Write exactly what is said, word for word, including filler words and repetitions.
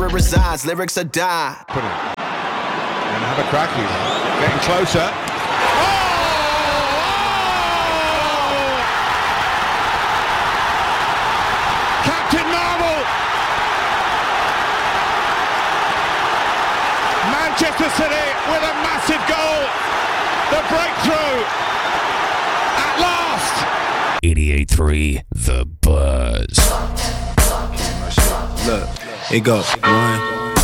it resides, lyrics are die. Put it. And have a crack here. Getting closer. Oh! Captain Marvel! Manchester City with a massive goal. The breakthrough. At last. eighty-eight point three The Buzz. Look, it goes one.